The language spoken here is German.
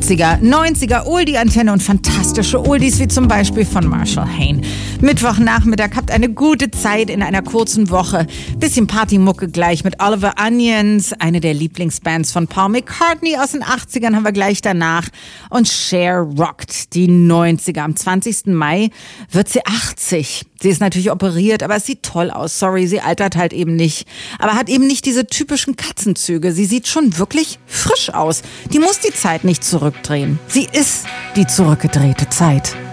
80er, 90er, Oldie-Antenne und fantastische Oldies wie zum Beispiel von Marshall Hayne. Mittwochnachmittag, habt eine gute Zeit in einer kurzen Woche. Bisschen Partymucke gleich mit Oliver Onions, eine der Lieblingsbands von Paul McCartney aus den 80ern haben wir gleich danach. Und Cher rockt die 90er. Am 20. Mai wird sie 80. Sie ist natürlich operiert, aber es sieht toll aus. Sorry, sie altert halt eben nicht. Aber hat eben nicht diese typischen Katzenzüge. Sie sieht schon wirklich frisch aus. Die muss die Zeit nicht zurückdrehen. Sie ist die zurückgedrehte Zeit.